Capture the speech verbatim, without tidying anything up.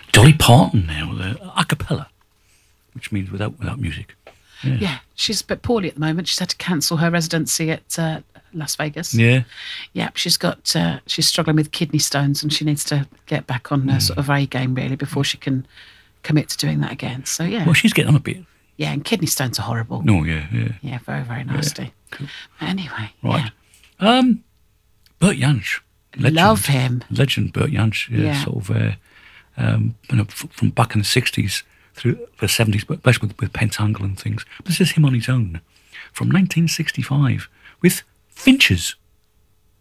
Dolly Parton now, the a cappella, which means without without music. Yeah. Yeah, she's a bit poorly at the moment. She's had to cancel her residency at uh, Las Vegas. Yeah. Yeah, she's got uh, she's struggling with kidney stones, and she needs to get back on her Mm. sort of A game really before she can commit to doing that again. So yeah, Well, she's getting on a bit. yeah, and kidney stones are horrible. No, yeah, yeah. Yeah, very very nasty. Cool. Anyway, Right. Um, Bert Jansch. Legend. Love him. Legend Bert Jansch. Yeah, Yeah. sort of uh, um, you know, f- from back in the sixties through the seventies, but especially with, with Pentangle and things. This is him on his own from nineteen sixty-five with Finches.